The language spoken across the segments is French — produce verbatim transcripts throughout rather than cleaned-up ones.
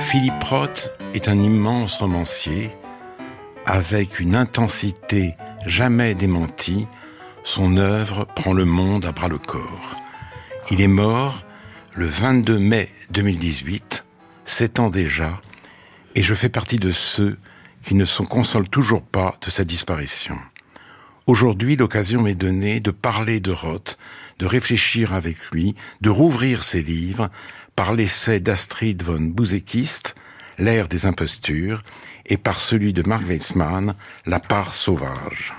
Philippe Roth est un immense romancier, avec une intensité jamais démentie. Son œuvre prend le monde à bras-le-corps. Il est mort le vingt-deux mai deux mille dix-huit, sept ans déjà, et je fais partie de ceux qui ne se consolent toujours pas de sa disparition. Aujourd'hui, l'occasion m'est donnée de parler de Roth, de réfléchir avec lui, de rouvrir ses livres par l'essai d'Astrid von Bousekist, L'ère des impostures, et par celui de Mark Weissmann, La part sauvage.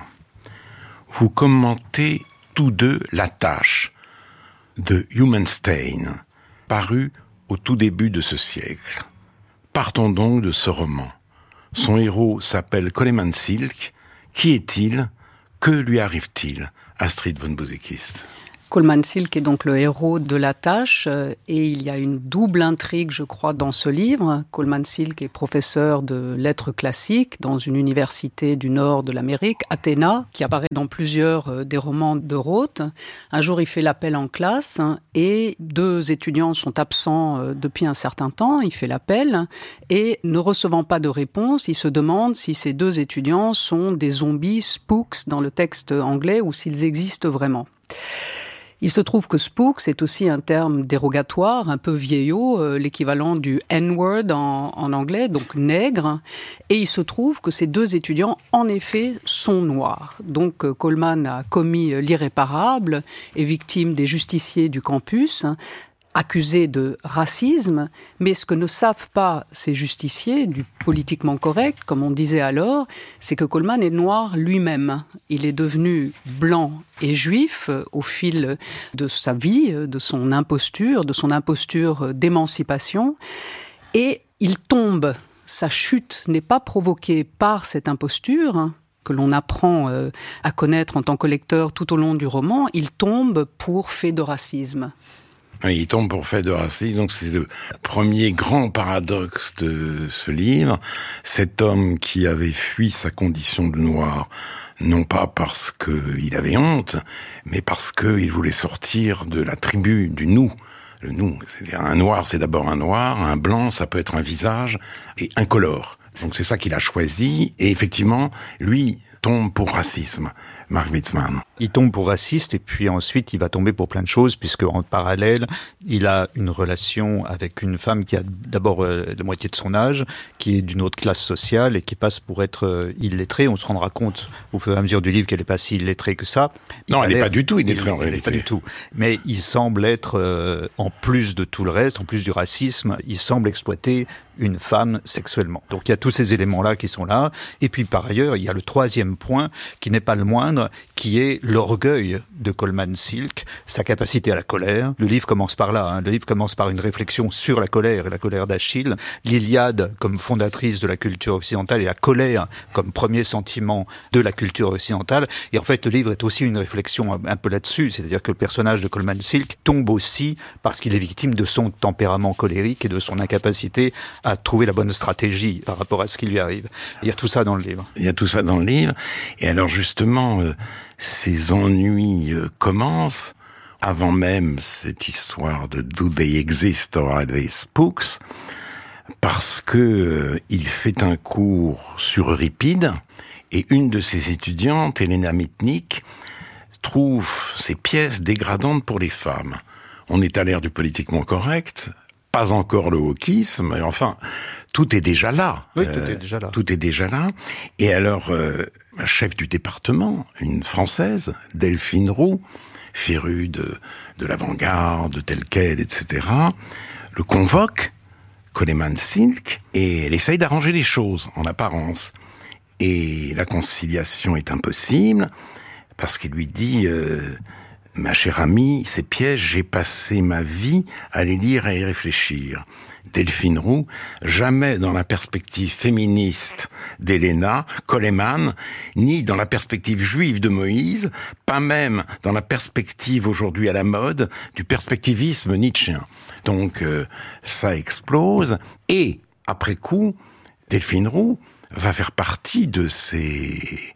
Vous commentez tous deux La tâche, de Human Stain, paru au tout début de ce siècle. Partons donc de ce roman. Son héros s'appelle Coleman Silk. Qui est-il ? Que lui arrive-t-il ? Astrid von Bousekist. Coleman Silk est donc le héros de La tâche et il y a une double intrigue, je crois, dans ce livre. Coleman Silk est professeur de lettres classiques dans une université du nord de l'Amérique, Athéna, qui apparaît dans plusieurs des romans de Roth. Un jour, il fait l'appel en classe et deux étudiants sont absents depuis un certain temps. Il fait l'appel et, ne recevant pas de réponse, il se demande si ces deux étudiants sont des zombies spooks dans le texte anglais ou s'ils existent vraiment. Il se trouve que spook, c'est aussi un terme dérogatoire, un peu vieillot, euh, l'équivalent du N-word en, en anglais, donc nègre. Et il se trouve que ces deux étudiants, en effet, sont noirs. Donc euh, Coleman a commis l'irréparable, est victime des justiciers du campus, accusé de racisme, mais ce que ne savent pas ces justiciers du politiquement correct, comme on disait alors, c'est que Coleman est noir lui-même. Il est devenu blanc et juif au fil de sa vie, de son imposture, de son imposture d'émancipation, et il tombe. Sa chute n'est pas provoquée par cette imposture, que l'on apprend à connaître en tant que lecteur tout au long du roman. Il tombe pour fait de racisme. Il tombe pour fait de racisme, donc c'est le premier grand paradoxe de ce livre. Cet homme qui avait fui sa condition de noir, non pas parce qu'il avait honte, mais parce qu'il voulait sortir de la tribu du nous. Le nous, c'est-à-dire un noir, c'est d'abord un noir, un blanc, ça peut être un visage, et incolore. Donc c'est ça qu'il a choisi, et effectivement, lui tombe pour racisme. Mark Weissmann. Il tombe pour raciste et puis ensuite il va tomber pour plein de choses puisque en parallèle il a une relation avec une femme qui a d'abord euh, la moitié de son âge, qui est d'une autre classe sociale et qui passe pour être euh, illettrée. On se rendra compte au fur et à mesure du livre qu'elle n'est pas si illettrée que ça. Il non, elle n'est pas du tout illettrée en réalité. Pas du tout. Mais il semble être, euh, en plus de tout le reste, en plus du racisme, il semble exploiter une femme sexuellement. Donc il y a tous ces éléments-là qui sont là. Et puis par ailleurs, il y a le troisième point qui n'est pas le moindre, qui est l'orgueil de Coleman Silk, sa capacité à la colère. Le livre commence par là. Hein. Le livre commence par une réflexion sur la colère et la colère d'Achille. L'Iliade comme fondatrice de la culture occidentale et la colère comme premier sentiment de la culture occidentale. Et en fait, le livre est aussi une réflexion un peu là-dessus. C'est-à-dire que le personnage de Coleman Silk tombe aussi parce qu'il est victime de son tempérament colérique et de son incapacité à trouver la bonne stratégie par rapport à ce qui lui arrive. Il y a tout ça dans le livre. Il y a tout ça dans le livre. Et alors justement, euh, ces ennuis euh, commencent avant même cette histoire de Do they exist or are they spooks, parce que euh, il fait un cours sur Euripide et une de ses étudiantes, Helena Mitnick, trouve ces pièces dégradantes pour les femmes. On est à l'ère du politiquement correct, pas encore le wokisme, mais enfin, tout est déjà là. Oui, euh, tout est déjà là. Tout est déjà là. Et alors, euh, chef du département, une Française, Delphine Roux, férue de, de l'avant-garde, telle quelle, et cetera, le convoque, Coleman Silk, et elle essaye d'arranger les choses, en apparence. Et la conciliation est impossible, parce qu'il lui dit... Euh, ma chère amie, ces pièges, j'ai passé ma vie à les lire et à y réfléchir. Delphine Roux, jamais dans la perspective féministe d'Helena, Coleman, ni dans la perspective juive de Moïse, pas même dans la perspective aujourd'hui à la mode du perspectivisme nietzschéen. Donc euh, ça explose, et après coup, Delphine Roux va faire partie de ces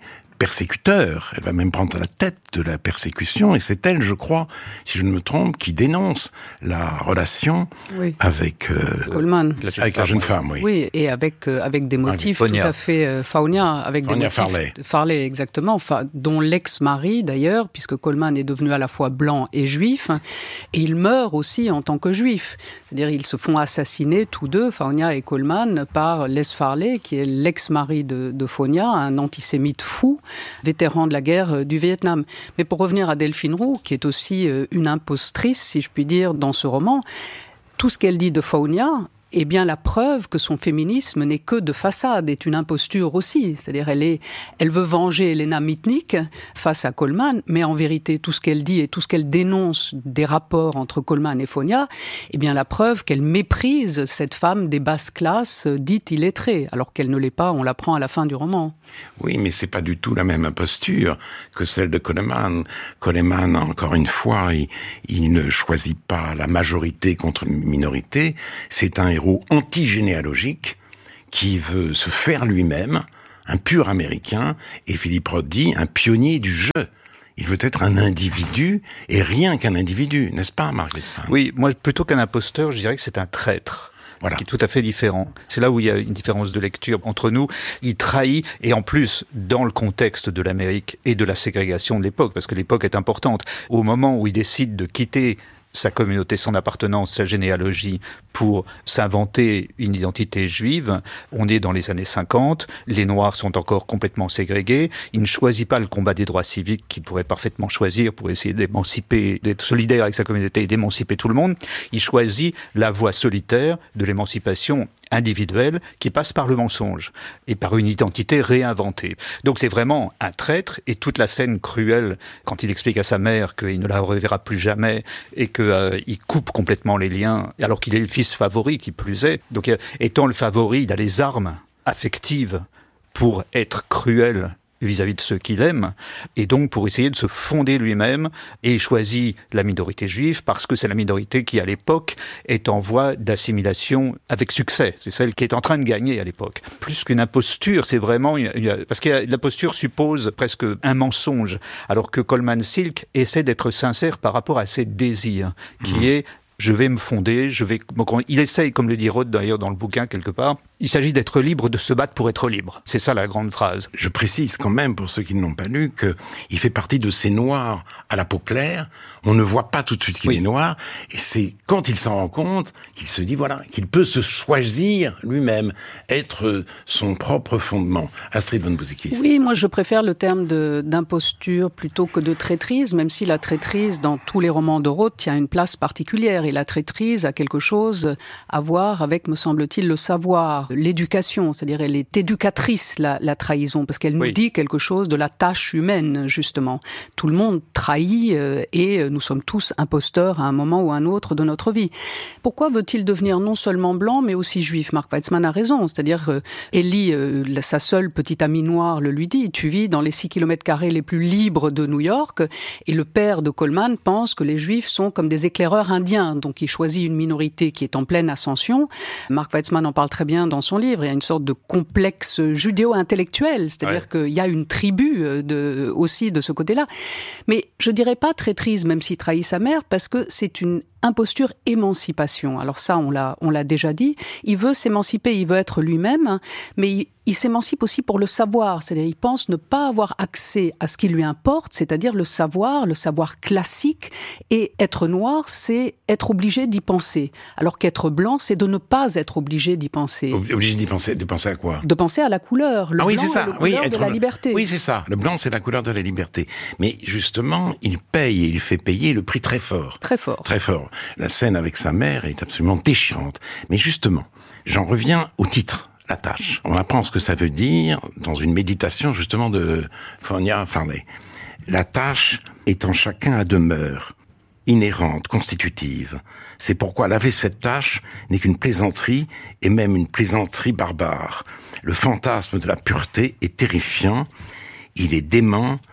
persécuteurs. Elle va même prendre la tête de la persécution, et c'est elle, je crois, si je ne me trompe, qui dénonce la relation oui. avec euh, Coleman, avec la jeune femme, oui. Oui, et avec euh, avec des motifs tout à fait euh, Faunia, avec Faunia des motifs Farley. Farley exactement, fa- dont l'ex-mari d'ailleurs, puisque Coleman est devenu à la fois blanc et juif, et il meurt aussi en tant que juif. C'est-à-dire ils se font assassiner tous deux, Faunia et Coleman, par Les Farley, qui est l'ex-mari de, de Faunia, un antisémite fou, vétéran de la guerre du Vietnam. Mais pour revenir à Delphine Roux, qui est aussi une impostrice, si je puis dire, dans ce roman, tout ce qu'elle dit de Faunia est bien la preuve que son féminisme n'est que de façade, est une imposture aussi. C'est-à-dire elle est, elle veut venger Elena Mitnick face à Coleman, mais en vérité, tout ce qu'elle dit et tout ce qu'elle dénonce des rapports entre Coleman et Faunia est bien la preuve qu'elle méprise cette femme des basses classes dite illettrée, alors qu'elle ne l'est pas, on l'apprend à la fin du roman. Oui, mais c'est pas du tout la même imposture que celle de Coleman. Coleman, encore une fois, il, il ne choisit pas la majorité contre une minorité. C'est un héros antigénéalogique qui veut se faire lui-même, un pur américain, et Philippe Roth dit un pionnier du jeu. Il veut être un individu, et rien qu'un individu, n'est-ce pas, Marc Weitzman ? Oui, moi, plutôt qu'un imposteur, je dirais que c'est un traître. Voilà. Qui est tout à fait différent. C'est là où il y a une différence de lecture entre nous. Il trahit, et en plus, dans le contexte de l'Amérique et de la ségrégation de l'époque, parce que l'époque est importante, au moment où il décide de quitter sa communauté, son appartenance, sa généalogie, pour s'inventer une identité juive. On est dans les années cinquante, les Noirs sont encore complètement ségrégés, il ne choisit pas le combat des droits civiques qu'il pourrait parfaitement choisir pour essayer d'émanciper, d'être solidaire avec sa communauté et d'émanciper tout le monde. Il choisit la voie solitaire de l'émancipation individuelle qui passe par le mensonge et par une identité réinventée. Donc c'est vraiment un traître, et toute la scène cruelle quand il explique à sa mère qu'il ne la reverra plus jamais et qu'il euh, coupe complètement les liens alors qu'il est le fils favori qui plus est. Donc euh, étant le favori, il a les armes affectives pour être cruel vis-à-vis de ceux qu'il aime, et donc pour essayer de se fonder lui-même, et il choisit la minorité juive parce que c'est la minorité qui, à l'époque, est en voie d'assimilation avec succès. C'est celle qui est en train de gagner à l'époque. Plus qu'une imposture, c'est vraiment... Une, une, parce que l'imposture suppose presque un mensonge, alors que Coleman Silk essaie d'être sincère par rapport à ses désirs, qui mmh. est... Je vais me fonder, je vais... Il essaye, comme le dit Roth d'ailleurs dans le bouquin quelque part, il s'agit d'être libre, de se battre pour être libre. C'est ça la grande phrase. Je précise quand même, pour ceux qui ne l'ont pas lu, qu'il fait partie de ces noirs à la peau claire. On ne voit pas tout de suite qu'il oui. est noir. Et c'est quand il s'en rend compte qu'il se dit, voilà, qu'il peut se choisir lui-même, être son propre fondement. Astrid von Bousikis. Oui, moi je préfère le terme de, d'imposture plutôt que de traîtrise, même si la traîtrise, dans tous les romans de Roth, tient une place particulière. Et la traîtrise a quelque chose à voir avec, me semble-t-il, le savoir, l'éducation, c'est-à-dire elle est éducatrice, la, la trahison, parce qu'elle nous oui. dit quelque chose de la tâche humaine, justement. Tout le monde trahit euh, et nous sommes tous imposteurs à un moment ou à un autre de notre vie. Pourquoi veut-il devenir non seulement blanc, mais aussi juif ? Mark Weitzman a raison, c'est-à-dire euh, Ellie, euh, sa seule petite amie noire, le lui dit, tu vis dans les six kilomètres carrés les plus libres de New York, et le père de Coleman pense que les juifs sont comme des éclaireurs indiens, donc il choisit une minorité qui est en pleine ascension. Mark Weitzman en parle très bien dans son livre, il y a une sorte de complexe judéo-intellectuel, c'est-à-dire ouais. qu'il y a une tribu de, aussi de ce côté-là. Mais je dirais pas traîtrise, même s'il trahit sa mère, parce que c'est une imposture émancipation. Alors ça, on l'a, on l'a déjà dit. Il veut s'émanciper, il veut être lui-même, mais il, il s'émancipe aussi pour le savoir. C'est-à-dire, il pense ne pas avoir accès à ce qui lui importe, c'est-à-dire le savoir, le savoir classique. Et être noir, c'est être obligé d'y penser. Alors qu'être blanc, c'est de ne pas être obligé d'y penser. Obligé d'y penser, de penser à quoi ? De penser à la couleur. Le ah oui, blanc c'est ça. est la couleur oui, de la liberté. Oui, c'est ça. Le blanc, c'est la couleur de la liberté. Mais justement, il paye et il fait payer le prix très fort. Très fort. Très fort. La scène avec sa mère est absolument déchirante. Mais justement, j'en reviens au titre, La Tâche. On apprend ce que ça veut dire dans une méditation justement de Faunia Farley. La tâche est en chacun à demeure, inhérente, constitutive. C'est pourquoi laver cette tâche n'est qu'une plaisanterie, et même une plaisanterie barbare. Le fantasme de la pureté est terrifiant, il est dément,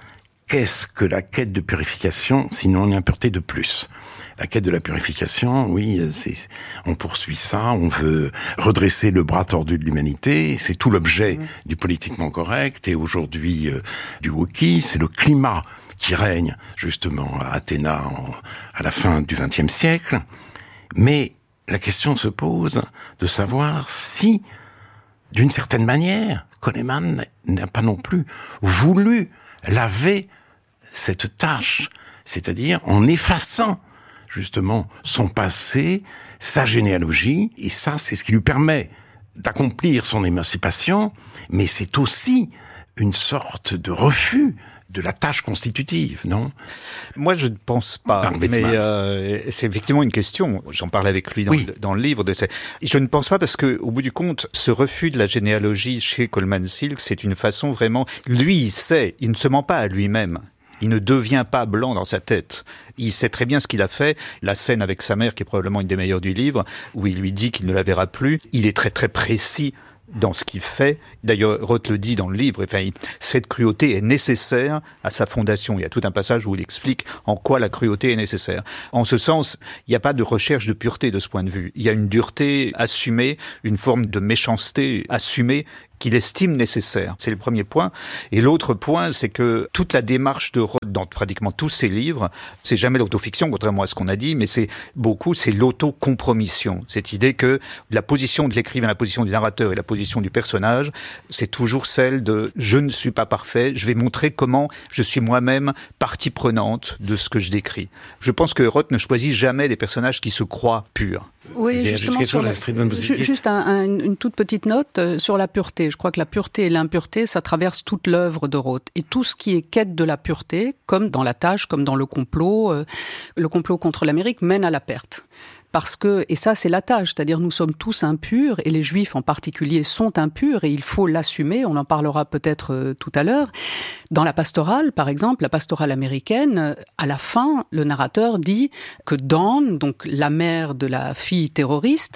qu'est-ce que la quête de purification, sinon une impureté de plus? La quête de la purification, oui, c'est, on poursuit ça, on veut redresser le bras tordu de l'humanité, c'est tout l'objet mmh. du politiquement correct, et aujourd'hui euh, du wokisme, c'est le climat qui règne justement à Athéna en, à la fin du vingtième siècle. Mais la question se pose de savoir si, d'une certaine manière, Kahneman n'a pas non plus voulu laver cette tâche, c'est-à-dire en effaçant justement son passé, sa généalogie, et ça, c'est ce qui lui permet d'accomplir son émancipation, mais c'est aussi une sorte de refus de la tâche constitutive, non? Moi, je ne pense pas, mais euh, c'est effectivement une question. J'en parlais avec lui dans, oui. le, dans le livre. De ces... Je ne pense pas parce que, au bout du compte, ce refus de la généalogie chez Coleman Silk, c'est une façon vraiment... Lui, il sait, il ne se ment pas à lui-même. Il ne devient pas blanc dans sa tête. Il sait très bien ce qu'il a fait. La scène avec sa mère, qui est probablement une des meilleures du livre, où il lui dit qu'il ne la verra plus, il est très très précis dans ce qu'il fait. D'ailleurs, Roth le dit dans le livre, enfin, cette cruauté est nécessaire à sa fondation. Il y a tout un passage où il explique en quoi la cruauté est nécessaire. En ce sens, il n'y a pas de recherche de pureté de ce point de vue. Il y a une dureté assumée, une forme de méchanceté assumée qu'il estime nécessaire. C'est le premier point. Et l'autre point, c'est que toute la démarche de Roth dans pratiquement tous ses livres, c'est jamais l'autofiction, contrairement à ce qu'on a dit, mais c'est beaucoup, c'est l'autocompromission. Cette idée que la position de l'écrivain, la position du narrateur et la position du personnage, c'est toujours celle de « je ne suis pas parfait, je vais montrer comment je suis moi-même partie prenante de ce que je décris ». Je pense que Roth ne choisit jamais des personnages qui se croient purs. Oui, justement, sur la, juste un, un, une toute petite note euh, sur la pureté. Je crois que la pureté et l'impureté, ça traverse toute l'œuvre de Roth. Et tout ce qui est quête de la pureté, comme dans La Tâche, comme dans le complot, euh, le complot contre l'Amérique mène à la perte. Parce que, et ça c'est la tâche, c'est-à-dire nous sommes tous impurs, et les Juifs en particulier sont impurs, et il faut l'assumer, on en parlera peut-être euh, tout à l'heure. Dans la pastorale, par exemple, la pastorale américaine, à la fin, le narrateur dit que Dawn, donc la mère de la fille terroriste,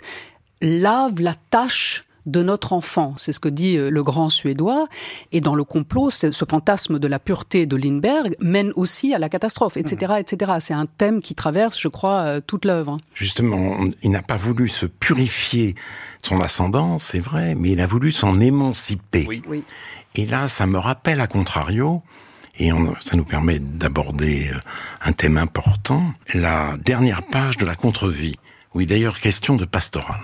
lave la tâche de notre enfant, c'est ce que dit le grand Suédois, et dans le complot, ce fantasme de la pureté de Lindbergh mène aussi à la catastrophe, et cetera, et cetera. C'est un thème qui traverse, je crois, toute l'œuvre. Justement, il n'a pas voulu se purifier de son ascendance, c'est vrai, mais il a voulu s'en émanciper. Oui. Oui. Et là, ça me rappelle, à contrario, et on, ça nous permet d'aborder un thème important, la dernière page de la contre-vie, où il est d'ailleurs question de pastorale.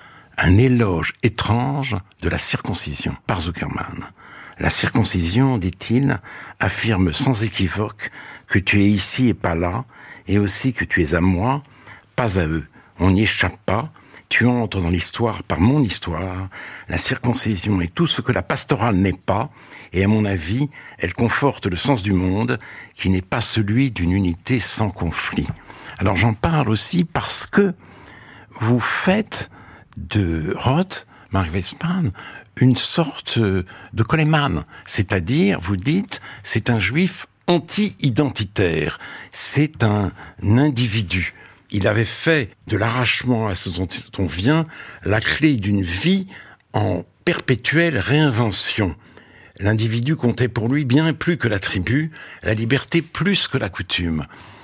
Un éloge étrange de la circoncision par Zuckerman. La circoncision, dit-il, affirme sans équivoque que tu es ici et pas là, et aussi que tu es à moi, pas à eux. On n'y échappe pas, tu entres dans l'histoire par mon histoire. La circoncision est tout ce que la pastorale n'est pas, et à mon avis, elle conforte le sens du monde, qui n'est pas celui d'une unité sans conflit. Alors j'en parle aussi parce que vous faites de Roth, Mark Weissmann, une sorte de Coleman. C'est-à-dire, vous dites, c'est un juif anti-identitaire. C'est un individu. Il avait fait de l'arrachement à ce dont on vient la clé d'une vie en perpétuelle réinvention. L'individu comptait pour lui bien plus que la tribu, la liberté plus que la coutume.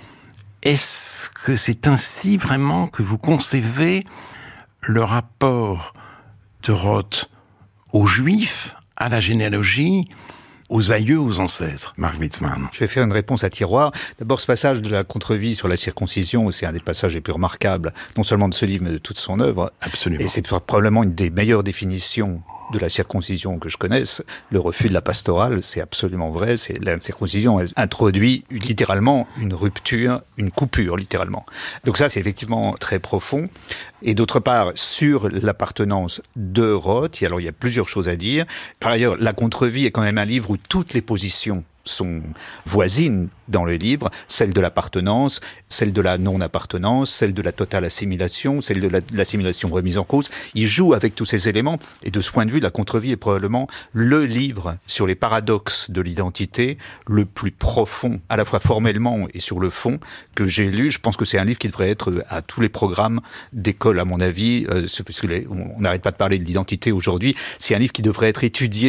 Est-ce que c'est ainsi vraiment que vous concevez le rapport de Roth aux Juifs, à la généalogie, aux aïeux, aux ancêtres, Mark Weissmann? Je vais faire une réponse à tiroir. D'abord, ce passage de la contre-vie sur la circoncision, c'est un des passages les plus remarquables, non seulement de ce livre, mais de toute son œuvre. Absolument. Et c'est probablement une des meilleures définitions de la circoncision que je connaisse. Le refus de la pastorale, c'est absolument vrai. C'est la circoncision introduit littéralement une rupture, une coupure, littéralement. Donc ça, c'est effectivement très profond. Et d'autre part, sur l'appartenance de Roth, alors il y a plusieurs choses à dire. Par ailleurs, La Contre-vie est quand même un livre où toutes les positions sont voisines dans le livre, celle de l'appartenance, celle de la non-appartenance, celle de la totale assimilation, celle de la, l'assimilation remise en cause. Il joue avec tous ces éléments, et de ce point de vue, La Contre-vie est probablement le livre sur les paradoxes de l'identité le plus profond, à la fois formellement et sur le fond, que j'ai lu. Je pense que c'est un livre qui devrait être à tous les programmes d'école, à mon avis, euh, parce qu'on n'arrête pas de parler de l'identité aujourd'hui. C'est un livre qui devrait être étudié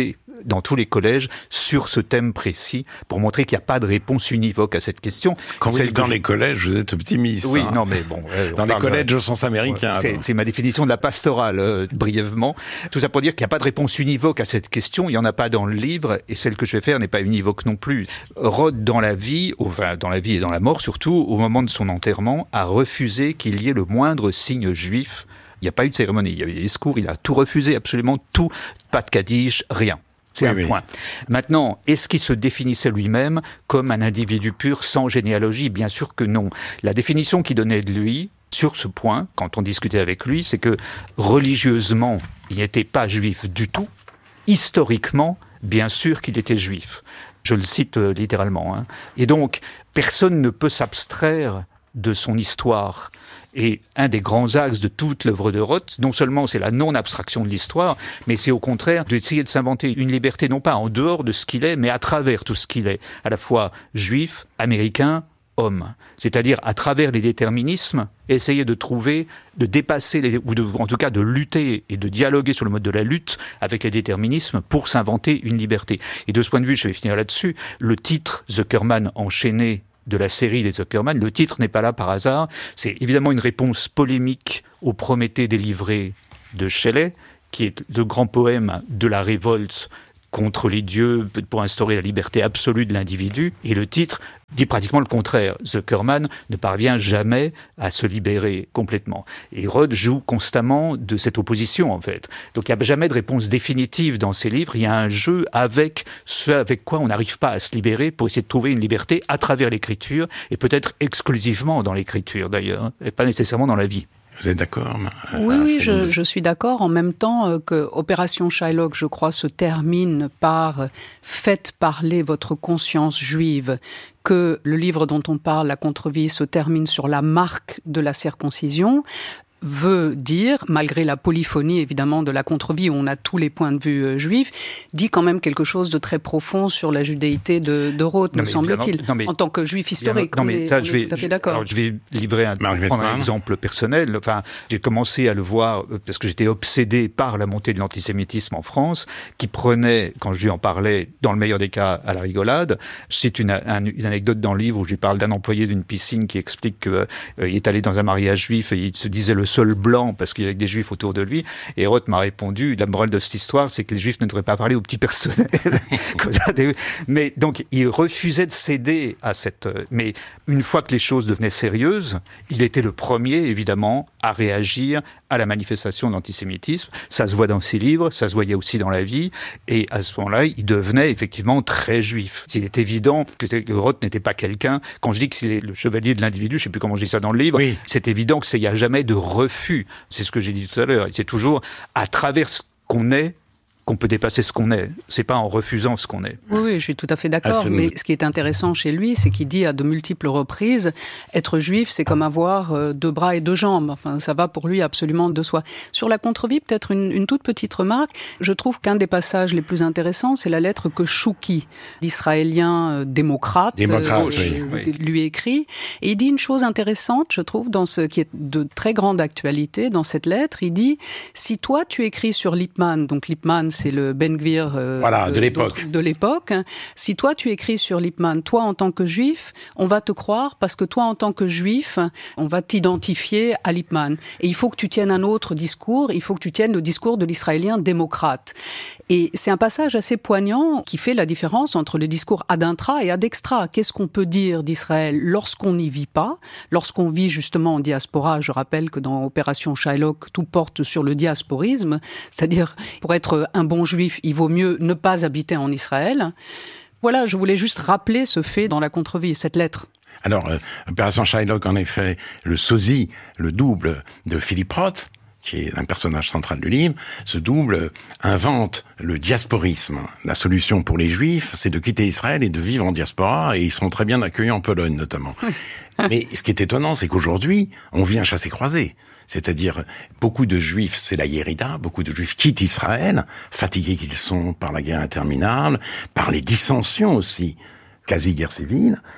dans tous les collèges sur ce thème précis pour montrer qu'il n'y a pas de réponse univoque à cette question. Quand vous Celle êtes dans je... les collèges, vous êtes optimiste. Oui, hein. non, mais bon. Euh, dans les collèges de sens américain. C'est, c'est ma définition de la pastorale, euh, brièvement. Tout ça pour dire qu'il n'y a pas de réponse univoque à cette question. Il n'y en a pas dans le livre, et celle que je vais faire n'est pas univoque non plus. Rod, dans la vie, enfin, dans la vie et dans la mort surtout, au moment de son enterrement, a refusé qu'il y ait le moindre signe juif. Il n'y a pas eu de cérémonie, il y a eu des discours, il a tout refusé, absolument tout. Pas de kaddish, rien. C'est oui, un oui. point. Maintenant, est-ce qu'il se définissait lui-même comme un individu pur sans généalogie ? Bien sûr que non. La définition qu'il donnait de lui, sur ce point, quand on discutait avec lui, c'est que religieusement, il n'était pas juif du tout. Historiquement, bien sûr qu'il était juif. Je le cite euh, littéralement. Hein. Et donc, personne ne peut s'abstraire de son histoire. Et un des grands axes de toute l'œuvre de Roth, non seulement c'est la non-abstraction de l'histoire, mais c'est au contraire d'essayer de s'inventer une liberté, non pas en dehors de ce qu'il est, mais à travers tout ce qu'il est, à la fois juif, américain, homme. C'est-à-dire, à travers les déterminismes, essayer de trouver, de dépasser, les, ou de, en tout cas de lutter et de dialoguer sur le mode de la lutte avec les déterminismes pour s'inventer une liberté. Et de ce point de vue, je vais finir là-dessus, le titre Zuckerman enchaîné de la série des Zuckerman, le titre n'est pas là par hasard, c'est évidemment une réponse polémique au Prométhée délivré de Shelley, qui est le grand poème de la révolte contre les dieux pour instaurer la liberté absolue de l'individu. Et le titre dit pratiquement le contraire. Zuckerman ne parvient jamais à se libérer complètement. Et Roth joue constamment de cette opposition, en fait. Donc il n'y a jamais de réponse définitive dans ses livres. Il y a un jeu avec ce avec quoi on n'arrive pas à se libérer pour essayer de trouver une liberté à travers l'écriture, et peut-être exclusivement dans l'écriture, d'ailleurs, et pas nécessairement dans la vie. Vous êtes d'accord ? Oui, oui, je, je suis d'accord. En même temps euh, que Opération Shylock, je crois, se termine par euh, « Faites parler votre conscience juive », que le livre dont on parle, La Contre-vie, se termine sur la marque de la circoncision, veut dire, malgré la polyphonie évidemment de La Contre-vie où on a tous les points de vue euh, juifs, dit quand même quelque chose de très profond sur la judéité de, de Roth, me semble-t-il, mais, en tant que juif historique. Non, mais on ça, est, je on vais, est tout à fait d'accord. Alors, je vais livrer un, prendre un exemple personnel. Enfin, j'ai commencé à le voir parce que j'étais obsédé par la montée de l'antisémitisme en France, qui prenait, quand je lui en parlais, dans le meilleur des cas, à la rigolade. C'est une, un, une anecdote dans le livre où je lui parle d'un employé d'une piscine qui explique qu'il euh, est allé dans un mariage juif et il se disait le seul blanc parce qu'il y avait des juifs autour de lui. Et Roth m'a répondu, la morale de cette histoire, c'est que les juifs ne devraient pas parler au petit personnel. Mais donc, il refusait de céder à cette... Mais une fois que les choses devenaient sérieuses, il était le premier, évidemment, à réagir à la manifestation d'antisémitisme. Ça se voit dans ses livres, ça se voyait aussi dans la vie. Et à ce moment-là, il devenait effectivement très juif. Il est évident que Roth n'était pas quelqu'un... Quand je dis que c'est le chevalier de l'individu, je ne sais plus comment je dis ça dans le livre, oui. C'est évident qu'il n'y a jamais de refus. C'est ce que j'ai dit tout à l'heure. C'est toujours à travers ce qu'on est qu'on peut dépasser ce qu'on est. C'est pas en refusant ce qu'on est. Oui, oui, je suis tout à fait d'accord. Ah, mais ce qui est intéressant chez lui, c'est qu'il dit à de multiples reprises, être juif, c'est comme avoir deux bras et deux jambes. Enfin, ça va pour lui absolument de soi. Sur La Contre-vie, peut-être une, une toute petite remarque. Je trouve qu'un des passages les plus intéressants, c'est la lettre que Chouki, l'Israélien démocrate, démocrate euh, oui, oui. lui écrit. Et il dit une chose intéressante, je trouve, dans ce qui est de très grande actualité, dans cette lettre. Il dit, si toi, tu écris sur Lippmann, donc Lippmann, c'est le Ben Gvir euh, voilà, de, de l'époque. de l'époque. Si toi, tu écris sur Lippmann, toi, en tant que juif, on va te croire parce que toi, en tant que juif, on va t'identifier à Lippmann. Et il faut que tu tiennes un autre discours, il faut que tu tiennes le discours de l'Israélien démocrate. Et c'est un passage assez poignant qui fait la différence entre le discours ad intra et ad extra. Qu'est-ce qu'on peut dire d'Israël lorsqu'on n'y vit pas, lorsqu'on vit justement en diaspora? Je rappelle que dans Opération Shylock, tout porte sur le diasporisme, c'est-à-dire pour être un bon juif, il vaut mieux ne pas habiter en Israël. Voilà, je voulais juste rappeler ce fait dans La Contre-vie, cette lettre. Alors, euh, Opération Shylock, en effet, le sosie, le double de Philippe Roth, qui est un personnage central du livre, ce double invente le diasporisme. La solution pour les Juifs, c'est de quitter Israël et de vivre en diaspora, et ils seront très bien accueillis en Pologne, notamment. Mais ce qui est étonnant, c'est qu'aujourd'hui, on vit un chassé-croisé. C'est-à-dire, beaucoup de Juifs, c'est la Yérida, beaucoup de Juifs quittent Israël, fatigués qu'ils sont par la guerre interminable, par les dissensions aussi, quasi-guerre civile,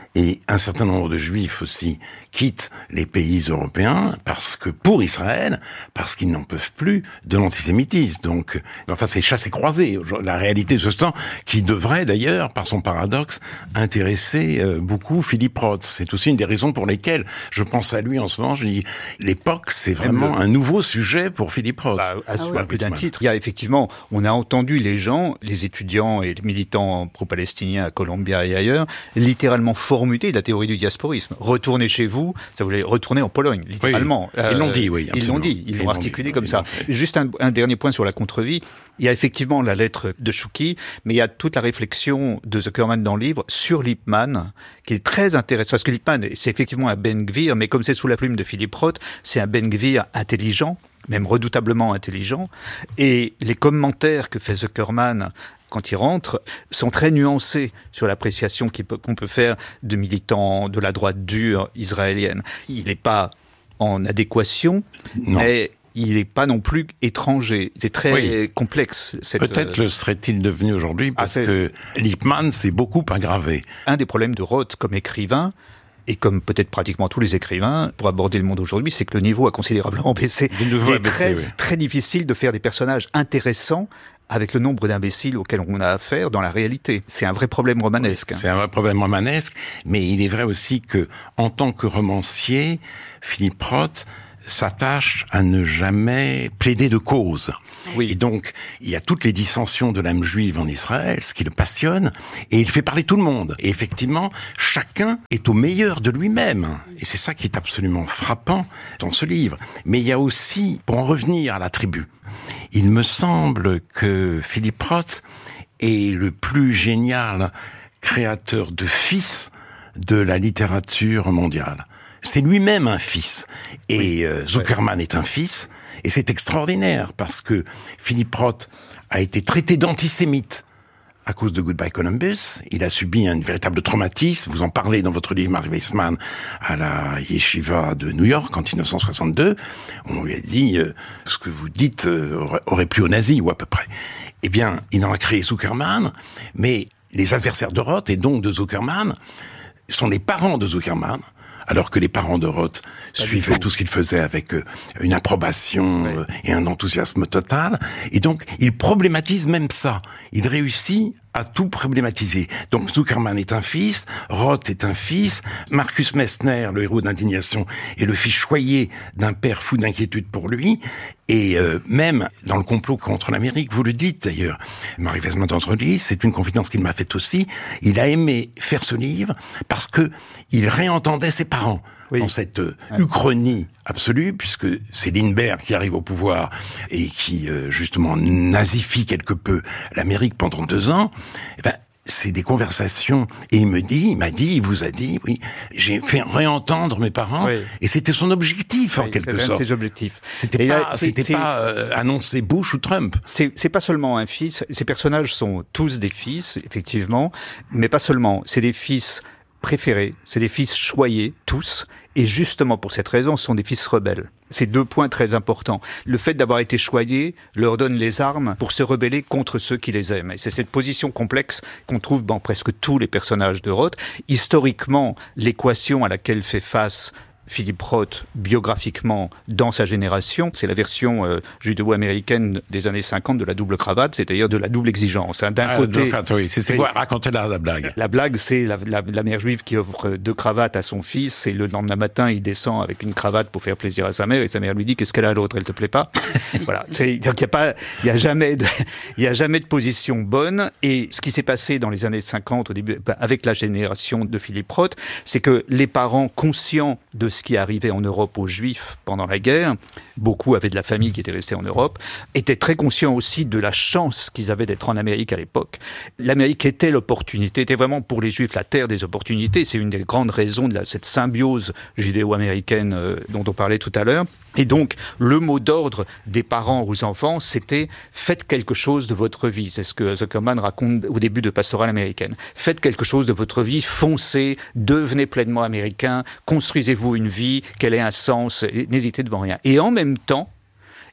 Et un certain nombre de Juifs aussi quittent les pays européens parce que, pour Israël, parce qu'ils n'en peuvent plus de l'antisémitisme. Donc, enfin, c'est chassé croisé. La réalité de ce temps qui devrait d'ailleurs, par son paradoxe, intéresser euh, beaucoup Philippe Roth. C'est aussi une des raisons pour lesquelles je pense à lui en ce moment. Je dis, l'époque, c'est vraiment le... un nouveau sujet pour Philippe Roth. Bah, à ah plus d'un titre. Il y a effectivement, on a entendu les gens, les étudiants et les militants pro-palestiniens à Columbia et ailleurs, littéralement formuler la théorie du diasporisme. Retournez chez vous, ça voulait retourner en Pologne, littéralement. Oui, ils l'ont dit, oui. Absolument. Ils l'ont dit, ils, ils l'ont articulé dit, comme ça. Juste un, un dernier point sur la contre-vie. Il y a effectivement la lettre de Chouki, mais il y a toute la réflexion de Zuckerman dans le livre sur Lippmann, qui est très intéressant. Parce que Lippmann, c'est effectivement un Ben-Gvir, mais comme c'est sous la plume de Philippe Roth, c'est un Ben-Gvir intelligent, même redoutablement intelligent. Et les commentaires que fait Zuckerman quand il rentre, sont très nuancés sur l'appréciation qu'on peut faire de militants de la droite dure israélienne. Il n'est pas en adéquation, non. mais il n'est pas non plus étranger. C'est très oui. complexe. Cette... Peut-être le serait-il devenu aujourd'hui, parce ah, que Lippmann s'est beaucoup aggravé. Un des problèmes de Roth comme écrivain, et comme peut-être pratiquement tous les écrivains, pour aborder le monde aujourd'hui, c'est que le niveau a considérablement baissé. Il est très, baissé, oui. très difficile de faire des personnages intéressants avec le nombre d'imbéciles auxquels on a affaire dans la réalité. C'est un vrai problème romanesque. C'est un vrai problème romanesque, mais il est vrai aussi que, en tant que romancier, Philippe Roth s'attache à ne jamais plaider de cause. Oui. Et donc, il y a toutes les dissensions de l'âme juive en Israël, ce qui le passionne, et il fait parler tout le monde. Et effectivement, chacun est au meilleur de lui-même. Et c'est ça qui est absolument frappant dans ce livre. Mais il y a aussi, pour en revenir à la tribu, il me semble que Philippe Roth est le plus génial créateur de fils de la littérature mondiale. C'est lui-même un fils. Et oui, euh, Zuckerman ouais. est un fils. Et c'est extraordinaire parce que Philippe Roth a été traité d'antisémite à cause de Goodbye Columbus. Il a subi un véritable traumatisme. Vous en parlez dans votre livre, Mark Weissman, à la Yeshiva de New York en dix-neuf cent soixante-deux. On lui a dit euh, ce que vous dites euh, aurait plu aux nazis, ou à peu près. Eh bien, il en a créé Zuckerman, mais les adversaires de Roth, et donc de Zuckerman, sont les parents de Zuckerman, alors que les parents de Roth Pas suivaient tout ce qu'il faisait avec euh, une approbation ouais. euh, et un enthousiasme total. Et donc, il problématise même ça. Il réussit à tout problématiser. Donc, Zuckerman est un fils, Roth est un fils, Marcus Messner, le héros d'Indignation, est le fils choyé d'un père fou d'inquiétude pour lui. Et euh, même dans le complot contre l'Amérique, vous le dites d'ailleurs, Marie Weissman dans ce livre, c'est une confidence qu'il m'a faite aussi, il a aimé faire ce livre parce que il réentendait ses parents. Oui. Dans cette euh, ouais. uchronie absolue, puisque c'est Lindbergh qui arrive au pouvoir et qui, euh, justement, nazifie quelque peu l'Amérique pendant deux ans, eh ben, c'est des conversations. Et il me dit, il m'a dit, il vous a dit, oui, j'ai fait réentendre mes parents, oui. et c'était son objectif, oui, en quelque sorte. C'est ses objectifs. C'était et pas, là, c'était c'est, pas euh, annoncer Bush ou Trump. C'est, c'est pas seulement un fils, ces personnages sont tous des fils, effectivement, mais pas seulement, c'est des fils préférés, c'est des fils choyés, tous, et justement pour cette raison, ce sont des fils rebelles. C'est deux points très importants. Le fait d'avoir été choyés leur donne les armes pour se rebeller contre ceux qui les aiment. Et c'est cette position complexe qu'on trouve dans presque tous les personnages de Roth. Historiquement, l'équation à laquelle fait face Philippe Roth, biographiquement, dans sa génération, c'est la version euh, judéo-américaine des années cinquante de la double cravate, c'est-à-dire de la double exigence. Hein. D'un ah, côté... Oui, c'est, c'est quoi? Racontez-la, la blague. La blague, c'est la, la, la mère juive qui offre deux cravates à son fils, et le lendemain matin, il descend avec une cravate pour faire plaisir à sa mère, et sa mère lui dit, qu'est-ce qu'elle a à l'autre? Elle te plaît pas? Voilà. C'est, donc, il y a pas, il y a jamais de, il y a jamais de position bonne, et ce qui s'est passé dans les années cinquante, au début, avec la génération de Philippe Roth, c'est que les parents, conscients de ce qui arrivait en Europe aux Juifs pendant la guerre, beaucoup avaient de la famille qui était restée en Europe, étaient très conscients aussi de la chance qu'ils avaient d'être en Amérique à l'époque. L'Amérique était l'opportunité, était vraiment pour les Juifs la terre des opportunités. C'est une des grandes raisons de la, cette symbiose judéo-américaine euh, dont on parlait tout à l'heure. Et donc, le mot d'ordre des parents aux enfants, c'était « faites quelque chose de votre vie ». C'est ce que Zuckerman raconte au début de Pastorale américaine. Faites quelque chose de votre vie, foncez, devenez pleinement américain, construisez-vous une vie, qu'elle ait un sens, n'hésitez devant rien. Et en même temps,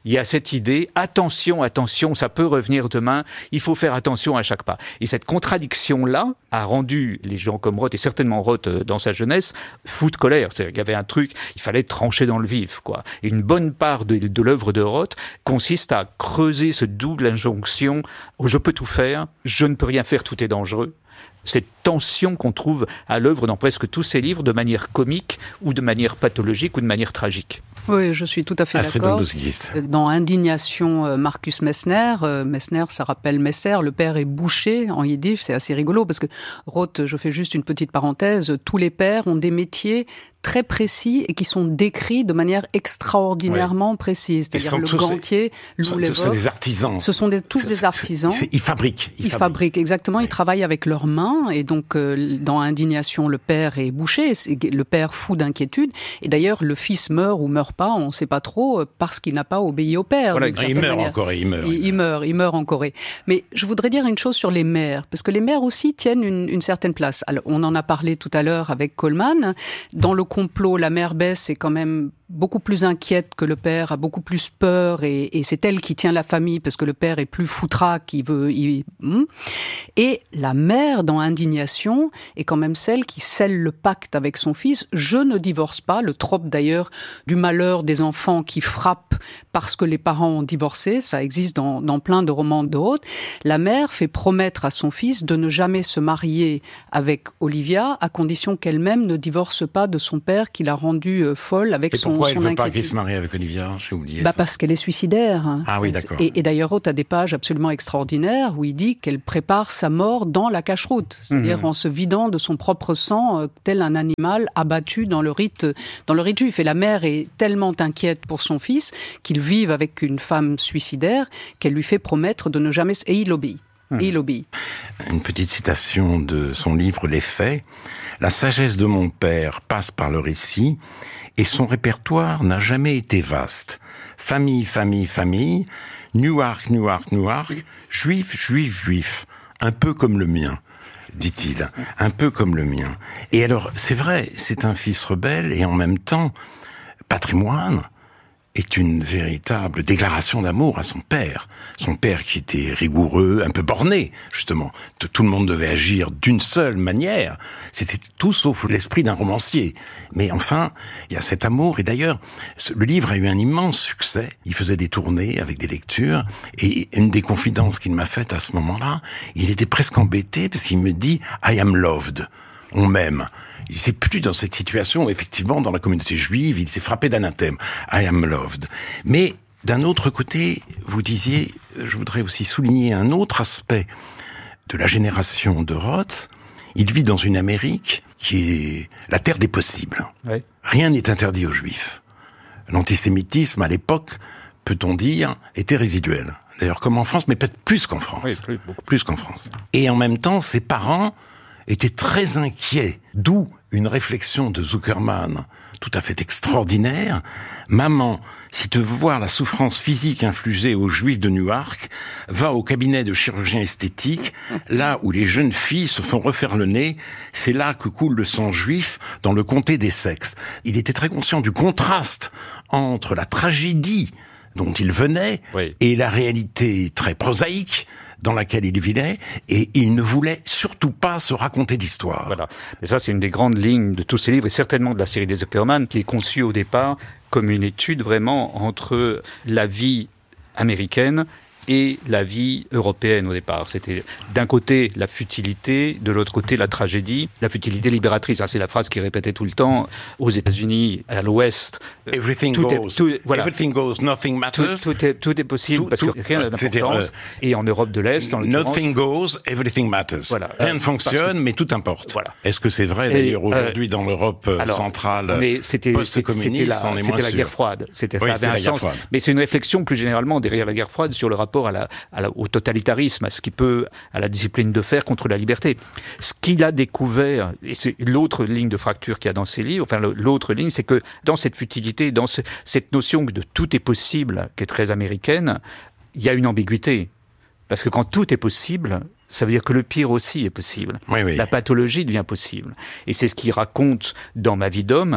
il y a cette idée, attention, attention, ça peut revenir demain, il faut faire attention à chaque pas. Et cette contradiction-là a rendu les gens comme Roth, et certainement Roth dans sa jeunesse, fou de colère. C'est-à-dire qu'il y avait un truc, il fallait trancher dans le vif, quoi. Et une bonne part de, de l'œuvre de Roth consiste à creuser ce double injonction où je peux tout faire, je ne peux rien faire, tout est dangereux. Cette tension qu'on trouve à l'œuvre dans presque tous ses livres, de manière comique ou de manière pathologique ou de manière tragique. Oui, je suis tout à fait Astrid d'accord. Dombosguist. Dans Indignation, Marcus Messner, euh, Messner, ça rappelle Messer, le père est boucher en yiddish, c'est assez rigolo parce que Roth, je fais juste une petite parenthèse, tous les pères ont des métiers très précis et qui sont décrits de manière extraordinairement ouais. précise. C'est-à-dire le gantier, Lou l'évoque. Ce sont des artisans. Ce sont des, tous c'est, des artisans. C'est, c'est, ils fabriquent. Ils, ils fabriquent. fabriquent, exactement. Oui. Ils travaillent avec leurs mains. Et donc, euh, dans Indignation, le père est boucher. C'est le père fou d'inquiétude. Et d'ailleurs, le fils meurt ou meurt pas, on ne sait pas trop, parce qu'il n'a pas obéi au père. Voilà, il meurt manière. en Corée. Il meurt. Il, il meurt, il meurt en Corée. Mais je voudrais dire une chose sur les mères, parce que les mères aussi tiennent une, une certaine place. Alors, on en a parlé tout à l'heure avec Coleman. Dans le complot, la mère Bess est quand même beaucoup plus inquiète que le père, a beaucoup plus peur, et, et c'est elle qui tient la famille parce que le père est plus foutraque, il veut... Il, hmm. Et la mère, dans Indignation, est quand même celle qui scelle le pacte avec son fils. Je ne divorce pas, le trope d'ailleurs du malheur des enfants qui frappent parce que les parents ont divorcé, ça existe dans, dans plein de romans de Roth. La mère fait promettre à son fils de ne jamais se marier avec Olivia, à condition qu'elle-même ne divorce pas de son père qui l'a rendue euh, folle avec et son pourquoi elle son ne veut inquiétude. pas qu'il se marie avec Olivia? J'ai oublié bah ça. Parce qu'elle est suicidaire. Ah oui, d'accord. Et, et d'ailleurs, Roth a des pages absolument extraordinaires où il dit qu'elle prépare sa mort dans la cache-route, c'est-à-dire mmh. en se vidant de son propre sang, euh, tel un animal abattu dans le rite, dans le rite juif. Et la mère est tellement inquiète pour son fils qu'il vive avec une femme suicidaire qu'elle lui fait promettre de ne jamais... Et il obéit. Mmh. Et il obéit. Une petite citation de son livre « Les Faits ». La sagesse de mon père passe par le récit et son répertoire n'a jamais été vaste. Famille, famille, famille, Newark, Newark, Newark, juif, juif, juif, un peu comme le mien, dit-il, un peu comme le mien. Et alors, c'est vrai, c'est un fils rebelle et en même temps, patrimoine est une véritable déclaration d'amour à son père. Son père qui était rigoureux, un peu borné, justement. Tout le monde devait agir d'une seule manière. C'était tout sauf l'esprit d'un romancier. Mais enfin, il y a cet amour. Et d'ailleurs, le livre a eu un immense succès. Il faisait des tournées avec des lectures. Et une des confidences qu'il m'a faites à ce moment-là, il était presque embêté parce qu'il me dit « I am loved ». On m'aime. Il s'est plus dans cette situation, effectivement, dans la communauté juive, il s'est frappé d'anathème. I am loved. Mais, d'un autre côté, vous disiez, je voudrais aussi souligner un autre aspect de la génération de Roth. Il vit dans une Amérique qui est la terre des possibles. Oui. Rien n'est interdit aux Juifs. L'antisémitisme, à l'époque, peut-on dire, était résiduel. D'ailleurs, comme en France, mais peut-être plus qu'en France. Oui, plus, beaucoup. Plus qu'en France. Et en même temps, ses parents étaient très inquiets, d'où une réflexion de Zuckerman tout à fait extraordinaire. Maman, si tu veux voir la souffrance physique infligée aux Juifs de Newark, va au cabinet de chirurgien esthétique, là où les jeunes filles se font refaire le nez, c'est là que coule le sang juif dans le comté des sexes. Il était très conscient du contraste entre la tragédie dont il venait oui. et la réalité très prosaïque dans laquelle il vivait, et il ne voulait surtout pas se raconter d'histoire. Voilà. Et ça, c'est une des grandes lignes de tous ces livres, et certainement de la série des Zuckerman, qui est conçue au départ comme une étude vraiment entre la vie américaine et la vie européenne au départ. C'était d'un côté la futilité, de l'autre côté la tragédie, la futilité libératrice. Ça, c'est la phrase qu'il répétait tout le temps. Aux États-Unis, à l'Ouest, everything tout goes, est, tout, voilà. everything goes, nothing matters. Tout, tout, est, tout est possible tout, parce tout, que rien n'a d'importance. Euh, et en Europe de l'Est, en nothing goes, everything matters. Voilà. Rien ne fonctionne, que, mais tout importe. Voilà. Est-ce que c'est vrai d'ailleurs et, aujourd'hui euh, dans l'Europe alors, centrale mais c'était, post-communiste? C'était, la, c'était la guerre froide. C'était, oui, ça avait un sens. Froide. Mais c'est une réflexion plus généralement derrière la guerre froide sur le rapport à la, à la au totalitarisme, à ce qui peut, à la discipline de fer contre la liberté. Ce qu'il a découvert, et c'est l'autre ligne de fracture qu'il y a dans ses livres, enfin l'autre ligne, c'est que dans cette futilité, dans ce, cette notion de tout est possible, qui est très américaine, il y a une ambiguïté. Parce que quand tout est possible, ça veut dire que le pire aussi est possible. Oui, oui. La pathologie devient possible. Et c'est ce qu'il raconte dans Ma vie d'homme,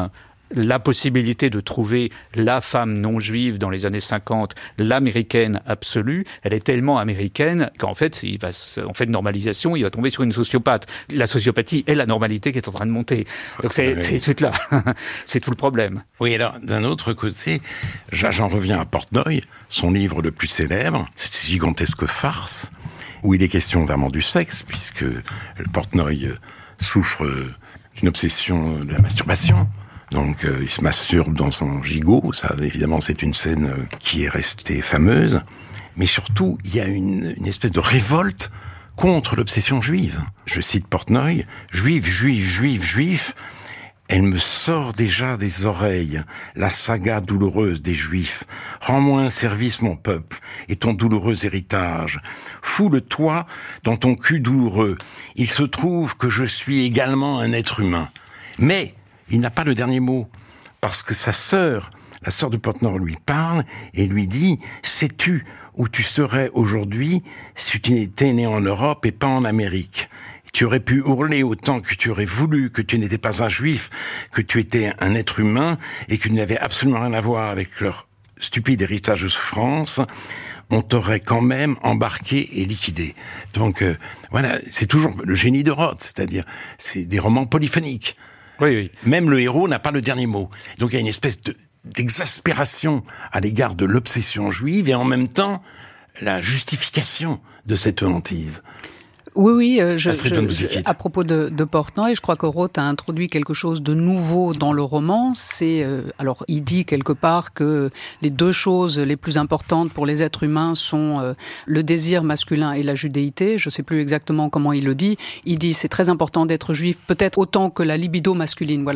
la possibilité de trouver la femme non juive dans les années cinquante, l'américaine absolue, elle est tellement américaine qu'en fait, il va, en fait de normalisation, il va tomber sur une sociopathe. La sociopathie est la normalité qui est en train de monter. Donc c'est, oui. c'est tout là, c'est tout le problème. Oui, alors d'un autre côté, j'en reviens à Portnoy, son livre le plus célèbre, cette gigantesque farce, où il est question vraiment du sexe, puisque Portnoy souffre d'une obsession de la masturbation. Donc euh, il se masturbe dans son gigot, ça évidemment c'est une scène euh, qui est restée fameuse, mais surtout il y a une, une espèce de révolte contre l'obsession juive. Je cite Portnoy, « Juif, juif, juif, juif, elle me sort déjà des oreilles, la saga douloureuse des Juifs. Rends-moi un service, mon peuple, et ton douloureux héritage. Foule-toi dans ton cul douloureux. Il se trouve que je suis également un être humain. » Mais il n'a pas le dernier mot, parce que sa sœur, la sœur de Portnoy, lui parle et lui dit « Sais-tu où tu serais aujourd'hui si tu étais né en Europe et pas en Amérique ? Tu aurais pu hurler autant que tu aurais voulu que tu n'étais pas un juif, que tu étais un être humain et que tu n'avais absolument rien à voir avec leur stupide héritage de souffrance. On t'aurait quand même embarqué et liquidé. » Donc euh, voilà, c'est toujours le génie de Roth, c'est-à-dire c'est des romans polyphoniques. Oui, oui. Même le héros n'a pas le dernier mot. Donc il y a une espèce de, d'exaspération à l'égard de l'obsession juive et en même temps la justification de cette hantise. Oui, oui, euh, je, je, je, à propos de, de Portnoy, je crois que Roth a introduit quelque chose de nouveau dans le roman. C'est, euh, alors, il dit quelque part que les deux choses les plus importantes pour les êtres humains sont euh, le désir masculin et la judéité. Je ne sais plus exactement comment il le dit. Il dit c'est très important d'être juif, peut-être autant que la libido masculine. Voilà.